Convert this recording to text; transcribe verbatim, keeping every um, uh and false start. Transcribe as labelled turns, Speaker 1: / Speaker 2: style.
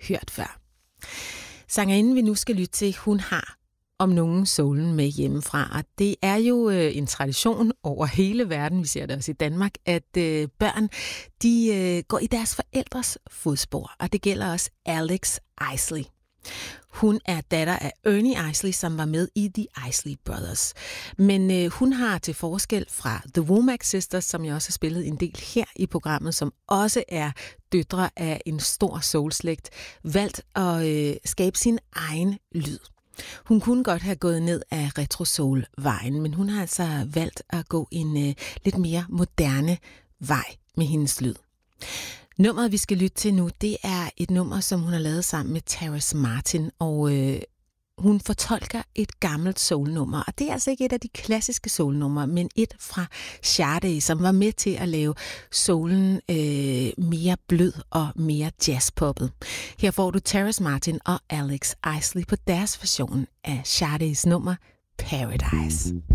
Speaker 1: hørt før. Sangerinden vi nu skal lytte til, hun har om nogen soulen med hjemmefra. Og det er jo øh, en tradition over hele verden, vi ser det også i Danmark, at øh, børn de øh, går i deres forældres fodspor. Og det gælder også Alex Isley. Hun er datter af Ernie Isley, som var med i The Isley Brothers. Men øh, hun har til forskel fra The Womack Sisters, som jeg også har spillet en del her i programmet, som også er døtre af en stor soulslægt, valgt at øh, skabe sin egen lyd. Hun kunne godt have gået ned af retro-soul-vejen, men hun har altså valgt at gå en øh, lidt mere moderne vej med hendes lyd. Nummeret, vi skal lytte til nu, det er et nummer, som hun har lavet sammen med Terrace Martin, og øh, hun fortolker et gammelt soulnummer. Og det er altså ikke et af de klassiske soulnumre, men et fra Sade, som var med til at lave soulen øh, mere blød og mere jazzpoppet. Her får du Terrace Martin og Alex Isley på deres version af Sades nummer Paradise.